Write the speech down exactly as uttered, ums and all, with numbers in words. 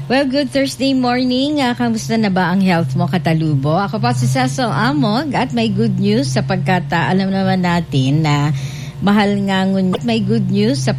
Well, good Thursday morning. Uh, kamusta na ba ang health mo, Katalubo? Ako pa si Cecil Amog at may good news sapagkat uh, alam naman natin na mahal nga ngunit may good news sa